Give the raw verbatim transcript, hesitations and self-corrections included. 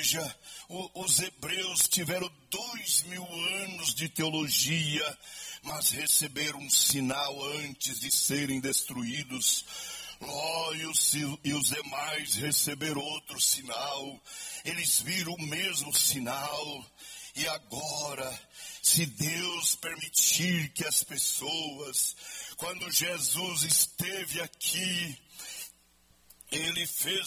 veja, o, os hebreus tiveram dois mil anos de teologia, mas receberam um sinal antes de serem destruídos. Ló e os, e os demais receberam outro sinal. Eles viram o mesmo sinal. E agora, se Deus permitir que as pessoas, quando Jesus esteve aqui, Ele fez